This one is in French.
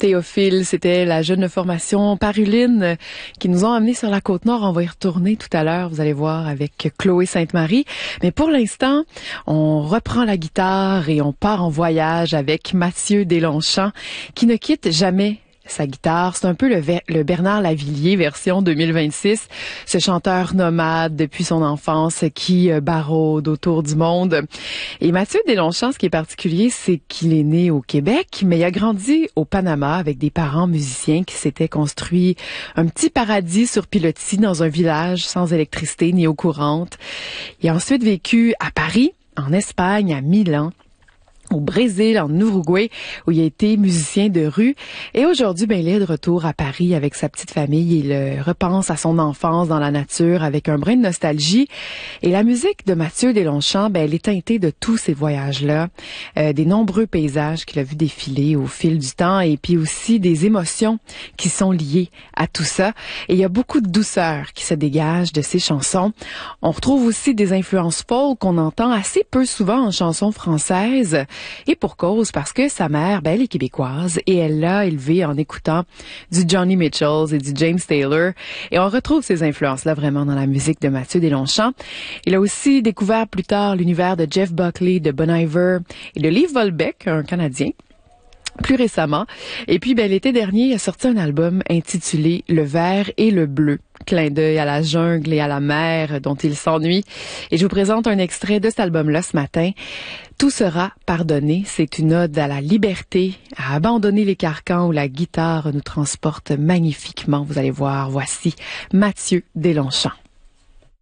Théophile, c'était la jeune formation Paruline qui nous ont amenés sur la Côte-Nord. On va y retourner tout à l'heure, vous allez voir, avec Chloé Sainte-Marie. Mais pour l'instant, on reprend la guitare et on part en voyage avec Mathieu Deslongchamps qui ne quitte jamais sa guitare. C'est un peu le Bernard Lavilliers version 2026, ce chanteur nomade depuis son enfance qui baraude autour du monde. Et Mathieu Deslongchamps, ce qui est particulier, c'est qu'il est né au Québec, mais il a grandi au Panama avec des parents musiciens qui s'étaient construits un petit paradis sur pilotis dans un village sans électricité ni eau courante. Il a ensuite vécu à Paris, en Espagne, à Milan, au Brésil, en Uruguay, où il a été musicien de rue. Et aujourd'hui, il est de retour à Paris avec sa petite famille. Il repense à son enfance dans la nature avec un brin de nostalgie. Et la musique de Mathieu Deslongchamps, elle est teintée de tous ces voyages-là, des nombreux paysages qu'il a vu défiler au fil du temps et puis aussi des émotions qui sont liées à tout ça. Et il y a beaucoup de douceur qui se dégage de ses chansons. On retrouve aussi des influences folk qu'on entend assez peu souvent en chansons françaises. Et pour cause, parce que sa mère, elle est québécoise et elle l'a élevée en écoutant du Johnny Mitchell et du James Taylor. Et on retrouve ces influences-là vraiment dans la musique de Mathieu Deslongchamps. Il a aussi découvert plus tard l'univers de Jeff Buckley, de Bon Iver et de Leif Volbeck, un Canadien, plus récemment. Et puis, l'été dernier, il a sorti un album intitulé Le vert et le bleu. Clin d'œil à la jungle et à la mer dont il s'ennuie. Et je vous présente un extrait de cet album-là ce matin. Tout sera pardonné. C'est une ode à la liberté, à abandonner les carcans où la guitare nous transporte magnifiquement. Vous allez voir, voici Mathieu Deslongchamps.